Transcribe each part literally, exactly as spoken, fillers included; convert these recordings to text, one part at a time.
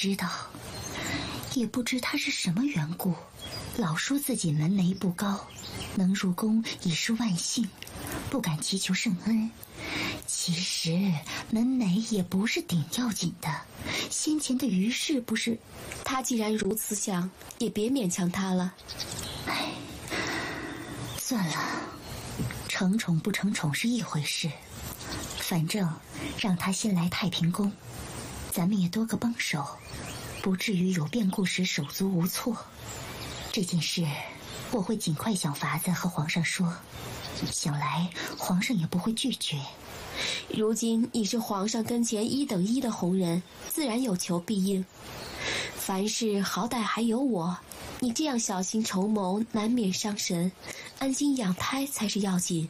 知道，也不知他是什么缘故，老说自己门楣不高，能入宫已是万幸，不敢祈求圣恩。其实门楣也不是顶要紧的，先前的于氏不是…… 他既然如此想，也别勉强他了。 唉，算了，承宠不承宠是一回事，反正让他先来太平宫，咱们也多个帮手，不至于有变故时手足无措。这件事我会尽快想法子和皇上说，想来皇上也不会拒绝。 如今你是皇上跟前一等一的红人，自然有求必应。凡事好歹还有我，你这样小心筹谋，难免伤神，安心养胎才是要紧。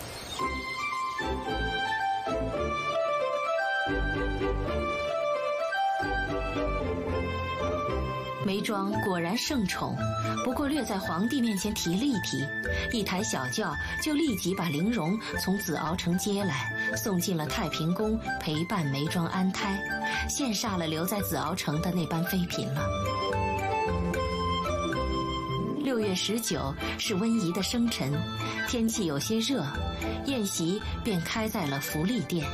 眉庄果然盛宠，不过略在皇帝面前提了一提，一抬小轿就立即把玲珑从紫鳌城接来，送进了太平宫陪伴眉庄安胎，羡煞了留在紫鳌城的那般妃嫔了。六月十九是温宜的生辰，天气有些热，宴席便开在了福利殿。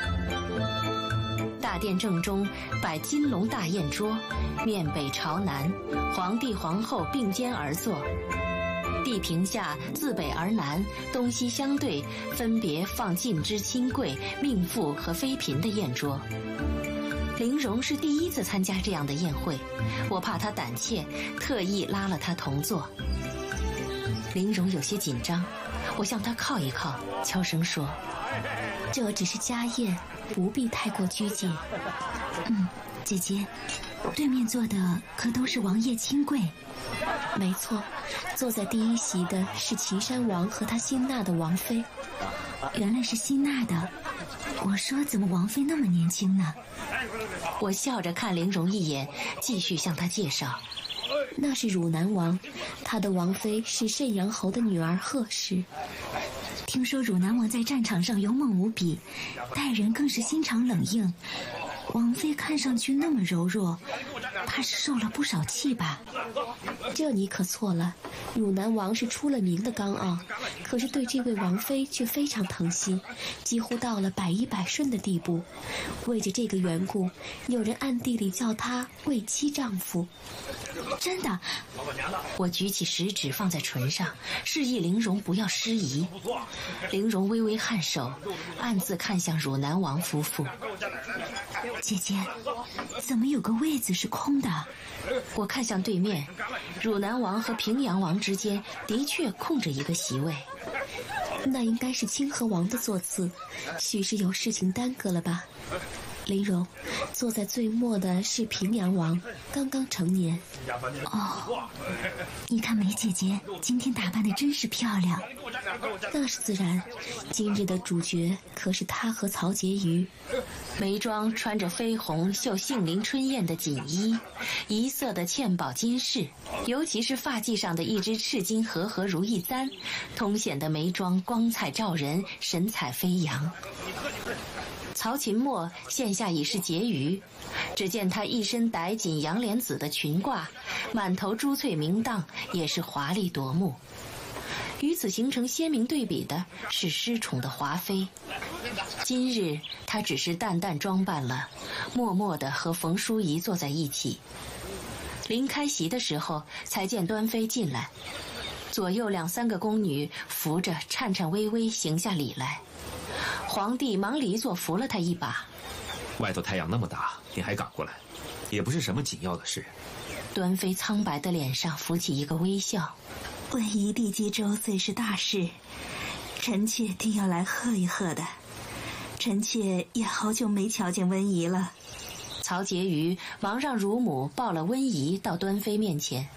大殿正中摆金龙大宴桌，面北朝南，皇帝皇后并肩而坐。地平下自北而南，东西相对，分别放近支亲贵、命妇和妃嫔的宴桌。玲珑是第一次参加这样的宴会，我怕她胆怯，特意拉了她同坐。玲珑有些紧张，我向她靠一靠，悄声说：“ 这只是家宴，不必太过拘谨。” 嗯，姐姐，对面坐的可都是王爷亲贵？ 没错，坐在第一席的是岐山王和他新纳的王妃。 原来是新纳的，我说怎么王妃那么年轻呢？ 我笑着看玲珑一眼，继续向她介绍： 那是汝南王，他的王妃是慎阳侯的女儿贺氏。 听说汝南王在战场上勇猛无比，待人更是心肠冷硬。王妃看上去那么柔弱，怕是受了不少气吧？ 这你可错了，汝南王是出了名的刚傲，可是对这位王妃却非常疼惜，几乎到了百依百顺的地步。为着这个缘故，有人暗地里叫她为妻丈夫。 真的？ 我举起食指放在唇上，示意玲珑不要失仪。玲珑微微颔首，暗自看向汝南王夫妇。 姐姐，怎么有个位子是空的？ 我看向对面，汝南王和平阳王之间的确空着一个席位。 那应该是清河王的座次，许是有事情耽搁了吧。玲珑，坐在最末的是平阳王，刚刚成年。 哦，你看梅姐姐今天打扮得真是漂亮。 那是自然，今日的主角可是她和曹婕妤。 眉庄穿着绯红绣杏林春燕的锦衣，一色的嵌宝金饰，尤其是发髻上的一只赤金和合如意簪，通显得眉庄光彩照人，神采飞扬。曹琴墨现下已是婕妤，只见她一身带锦杨莲子的裙褂，满头珠翠明荡，也是华丽夺目。与此形成鲜明对比的是失宠的华妃，今日她只是淡淡装扮了，默默地和冯淑仪坐在一起。临开席的时候，才见端妃进来，左右两三个宫女扶着颤颤巍巍行下礼来。皇帝忙离座扶了他一把。 外头太阳那么大，你还赶过来，也不是什么紧要的事。 端妃苍白的脸上浮起一个微笑。 温宜帝姬周岁是大事，臣妾定要来贺一贺的。臣妾也好久没瞧见温宜了。 曹婕妤忙让乳母抱了温宜到端妃面前。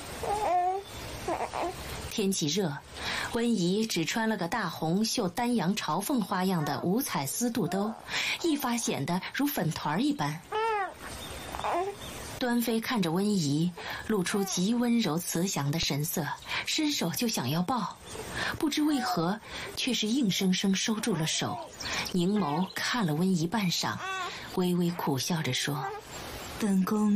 天气热，温宜只穿了个大红绣丹阳朝凤花样的五彩丝肚兜，一发显得如粉团一般。端妃看着温宜，露出极温柔慈祥的神色，伸手就想要抱，不知为何却是硬生生收住了手，凝眸看了温宜半晌，微微苦笑着说： 本宫